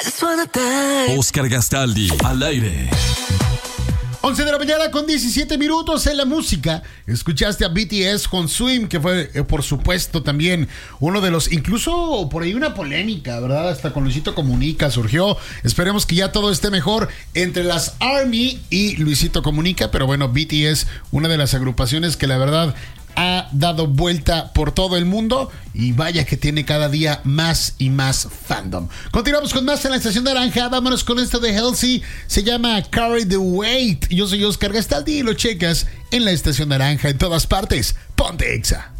Oscar Gastaldi, al aire. 11 de la mañana con 17 minutos en la música. Escuchaste a BTS con Swim, que fue, por supuesto, también uno de los, incluso por ahí una polémica, ¿verdad? Hasta con Luisito Comunica surgió. Esperemos que ya todo esté mejor entre las ARMY y Luisito Comunica, pero bueno, BTS, una de las agrupaciones que la verdad ha dado vuelta por todo el mundo y vaya que tiene cada día más y más fandom. Continuamos con más en la Estación Naranja. Vámonos con esto de Halsey, se llama Carry the Weight. Yo soy Oscar Gastaldi y lo checas en la Estación Naranja en todas partes. Ponte Exa.